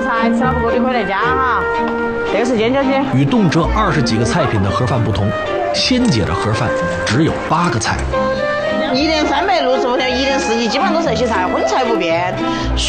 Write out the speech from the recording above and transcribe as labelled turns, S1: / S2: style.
S1: 菜，吃了不够的可以来加哈。这个是尖椒鸡。
S2: 与动辄20几个菜品的盒饭不同，仙姐的盒饭只有8个菜。
S1: 1.360，1.4，基本上都是那些菜，荤菜不变。